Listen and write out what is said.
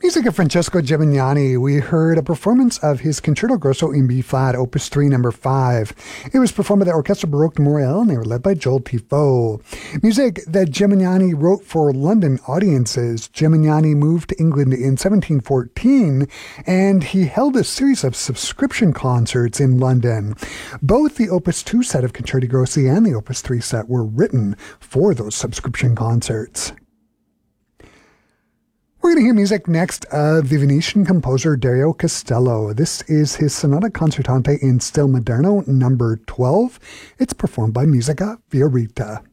Music of Francesco Gimignani. We heard a performance of his Concerto Grosso in B-flat, Opus 3, number 5. It was performed by the Orchestra Baroque de Montreal, and they were led by Joel Tifo. Music that Gimignani wrote for London audiences. Gimignani moved to England in 1714, and he held a series of subscription concerts in London. Both the Opus 2 set of Concerti Grossi and the Opus 3 set were written for those subscription concerts. We're going to hear music next of the Venetian composer Dario Castello. This is his Sonata Concertante in Stil Moderno, number 12. It's performed by Musica Fiorita.